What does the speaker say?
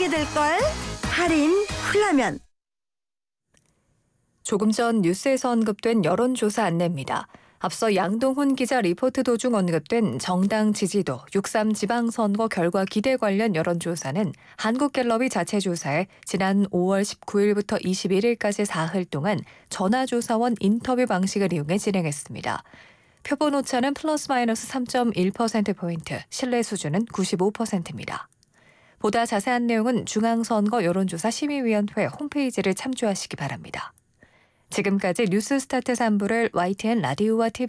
될걸? 할인 훌라면. 조금 전 뉴스에서 언급된 여론조사 안내입니다. 앞서 양동훈 기자 리포트 도중 언급된 정당 지지도, 6.3 지방선거 결과 기대 관련 여론조사는 한국갤럽이 자체 조사해 지난 5월 19일부터 21일까지 사흘 동안 전화조사원 인터뷰 방식을 이용해 진행했습니다. 표본 오차는 플러스 마이너스 3.1%포인트, 신뢰 수준은 95%입니다. 보다 자세한 내용은 중앙선거 여론조사 심의위원회 홈페이지를 참조하시기 바랍니다. 지금까지 뉴스스타트 3부를 YTN 라디오와 TV